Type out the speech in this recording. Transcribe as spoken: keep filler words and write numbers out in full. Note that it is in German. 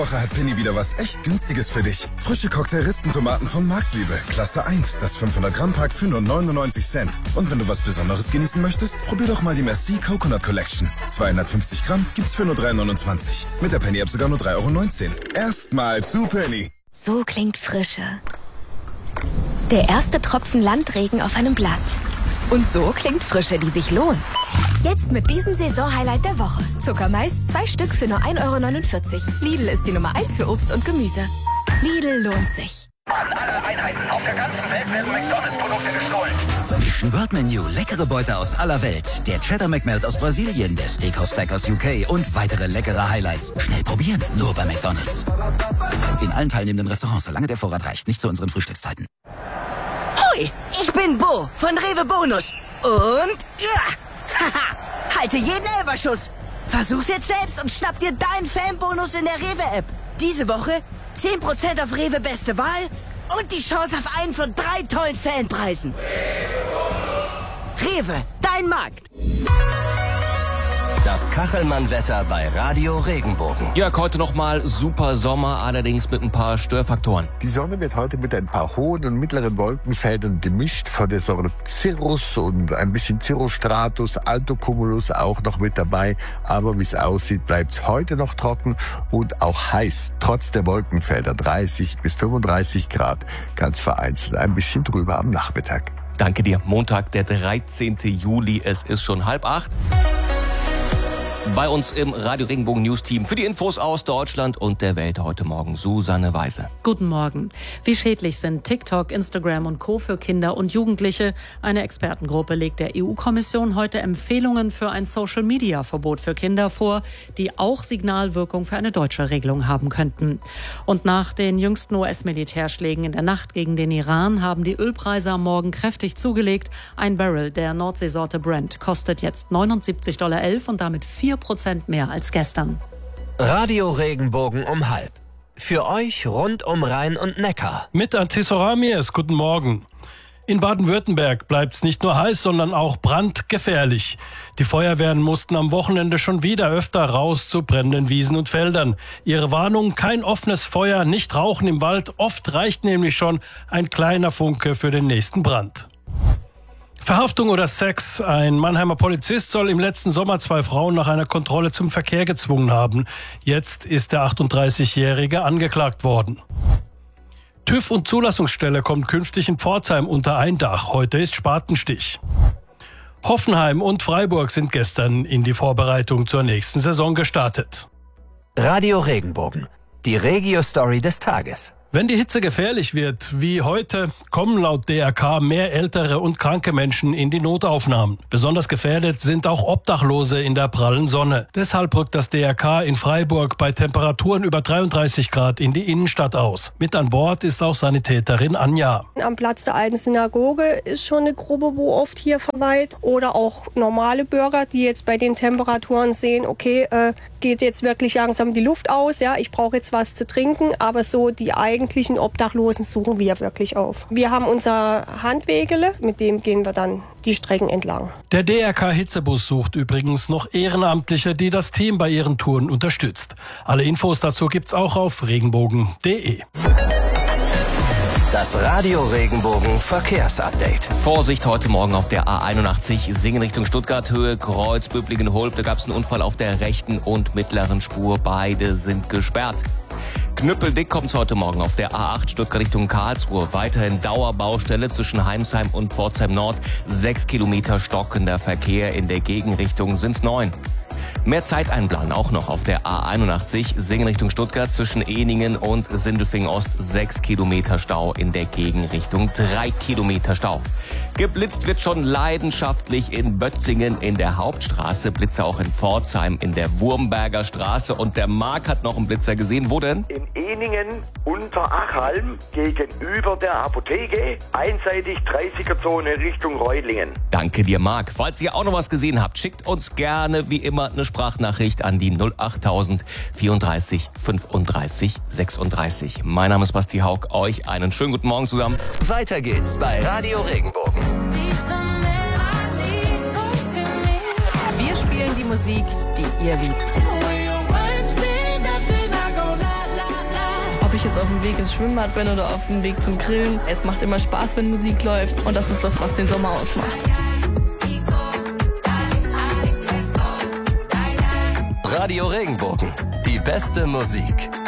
Woche hat Penny wieder was echt Günstiges für dich. Frische Cocktail-Rispentomaten von Marktliebe. Klasse eins, das fünfhundert Gramm Pack für nur neunundneunzig Cent. Und wenn du was Besonderes genießen möchtest, probier doch mal die Merci Coconut Collection. zweihundertfünfzig Gramm gibt's für nur drei neunundzwanzig. Mit der Penny-App sogar nur drei Euro neunzehn. Erstmal zu Penny. So klingt Frische. Der erste Tropfen Landregen auf einem Blatt. Und so klingt Frische, die sich lohnt. Jetzt mit diesem Saisonhighlight der Woche. Zuckermais, zwei Stück für nur ein Euro neunundvierzig. Lidl ist die Nummer eins für Obst und Gemüse. Lidl lohnt sich. An alle Einheiten auf der ganzen Welt werden McDonalds-Produkte gestohlen. Mission World Menu, leckere Beute aus aller Welt. Der Cheddar McMelt aus Brasilien, der Steakhouse Stack aus U K und weitere leckere Highlights. Schnell probieren, nur bei McDonalds. In allen teilnehmenden Restaurants, solange der Vorrat reicht, nicht zu unseren Frühstückszeiten. Hoi, ich bin Bo von Rewe Bonus. Und ja, haha, halte jeden Elferschuss. Versuch's jetzt selbst und schnapp dir deinen Fanbonus in der Rewe-App. Diese Woche zehn Prozent auf Rewe Beste Wahl und die Chance auf einen von drei tollen Fanpreisen. Rewe, dein Markt. Das Kachelmann-Wetter bei Radio Regenbogen. Jörg, heute nochmal super Sommer, allerdings mit ein paar Störfaktoren. Die Sonne wird heute mit ein paar hohen und mittleren Wolkenfeldern gemischt. Von der Sorte Cirrus und ein bisschen Cirrostratus, Altocumulus auch noch mit dabei. Aber wie es aussieht, bleibt es heute noch trocken und auch heiß. Trotz der Wolkenfelder dreißig bis fünfunddreißig Grad. Ganz vereinzelt ein bisschen drüber am Nachmittag. Danke dir. Montag, der dreizehnten Juli. Es ist schon halb acht. Bei uns im Radio Regenbogen News Team für die Infos aus Deutschland und der Welt heute Morgen Susanne Weise. Guten Morgen. Wie schädlich sind TikTok, Instagram und Co. für Kinder und Jugendliche? Eine Expertengruppe legt der E U-Kommission heute Empfehlungen für ein Social-Media-Verbot für Kinder vor, die auch Signalwirkung für eine deutsche Regelung haben könnten. Und nach den jüngsten U S-Militärschlägen in der Nacht gegen den Iran haben die Ölpreise am Morgen kräftig zugelegt. Ein Barrel der Nordseesorte Brent kostet jetzt neunundsiebzig Komma elf Dollar und damit vier Prozent mehr als gestern. Radio Regenbogen um halb. Für euch rund um Rhein und Neckar. Mit Antiso Ramirez, guten Morgen. In Baden-Württemberg bleibt es nicht nur heiß, sondern auch brandgefährlich. Die Feuerwehren mussten am Wochenende schon wieder öfter raus zu brennenden Wiesen und Feldern. Ihre Warnung, kein offenes Feuer, nicht rauchen im Wald. Oft reicht nämlich schon ein kleiner Funke für den nächsten Brand. Verhaftung oder Sex. Ein Mannheimer Polizist soll im letzten Sommer zwei Frauen nach einer Kontrolle zum Verkehr gezwungen haben. Jetzt ist der achtunddreißigjährige angeklagt worden. TÜV und Zulassungsstelle kommt künftig in Pforzheim unter ein Dach. Heute ist Spatenstich. Hoffenheim und Freiburg sind gestern in die Vorbereitung zur nächsten Saison gestartet. Radio Regenbogen. Die Regio-Story des Tages. Wenn die Hitze gefährlich wird, wie heute, kommen laut D R K mehr ältere und kranke Menschen in die Notaufnahmen. Besonders gefährdet sind auch Obdachlose in der prallen Sonne. Deshalb rückt das D R K in Freiburg bei Temperaturen über dreiunddreißig Grad in die Innenstadt aus. Mit an Bord ist auch Sanitäterin Anja. Am Platz der alten Synagoge ist schon eine Gruppe, wo oft hier verweilt. Oder auch normale Bürger, die jetzt bei den Temperaturen sehen, okay, äh, geht jetzt wirklich langsam die Luft aus, ja, ich brauche jetzt was zu trinken, aber so die eigentlichen Obdachlosen suchen wir wirklich auf. Wir haben unser Handwegele, mit dem gehen wir dann die Strecken entlang. Der D R K-Hitzebus sucht übrigens noch Ehrenamtliche, die das Team bei ihren Touren unterstützt. Alle Infos dazu gibt's auch auf regenbogen punkt de. Das Radio Regenbogen Verkehrsupdate. Vorsicht heute Morgen auf der A einundachtzig, Singen Richtung Stuttgart, Höhe Kreuz, Böblingen-Holb. Da gab es einen Unfall auf der rechten und mittleren Spur. Beide sind gesperrt. Knüppeldick kommt es heute Morgen auf der A acht Stuttgart Richtung Karlsruhe. Weiterhin Dauerbaustelle zwischen Heimsheim und Pforzheim Nord. Sechs Kilometer stockender Verkehr, in der Gegenrichtung sind's neun. Mehr Zeit einplanen auch noch auf der A einundachtzig, Singen Richtung Stuttgart zwischen Ehningen und Sindelfingen Ost. Sechs Kilometer Stau, in der Gegenrichtung drei Kilometer Stau. Geblitzt wird schon leidenschaftlich in Bötzingen in der Hauptstraße, Blitzer auch in Pforzheim in der Wurmberger Straße. Und der Marc hat noch einen Blitzer gesehen. Wo denn? In Ehningen unter Achalm gegenüber der Apotheke, einseitig dreißiger-Zone Richtung Reutlingen. Danke dir, Marc. Falls ihr auch noch was gesehen habt, schickt uns gerne wie immer eine Sprachnachricht an die null achttausend vierunddreißig fünfunddreißig sechsunddreißig. Mein Name ist Basti Haug. Euch einen schönen guten Morgen zusammen. Weiter geht's bei Radio Regenbogen. Wir spielen die Musik, die ihr liebt. ob ich jetzt auf dem Weg ins Schwimmbad bin oder auf dem Weg zum Grillen. Es macht immer Spaß, wenn Musik läuft und das ist das, was den Sommer ausmacht. Radio Regenbogen, die beste Musik.